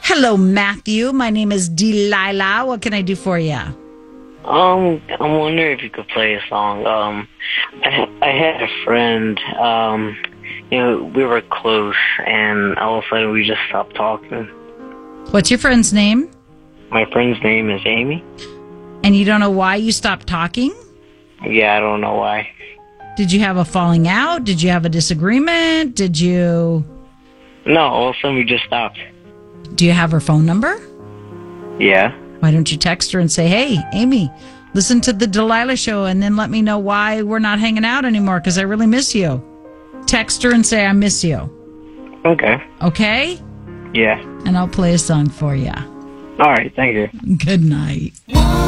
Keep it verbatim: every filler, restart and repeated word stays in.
Hello, Matthew. My name is Delilah. What can I do for you? Um, I'm wondering if you could play a song. Um, I, I had a friend, um, you know, we were close, and all of a sudden we just stopped talking. What's your friend's name? My friend's name is Amy. And you don't know why you stopped talking? Yeah, I don't know why. Did you have a falling out? Did you have a disagreement? Did you... No, all of a sudden we just stopped. Do you have her phone number? Yeah. Why don't you text her and say, hey, Amy, listen to the Delilah show and then let me know why we're not hanging out anymore because I really miss you. Text her and say, I miss you. Okay. Okay? Yeah. And I'll play a song for you. All right, thank you. Good night.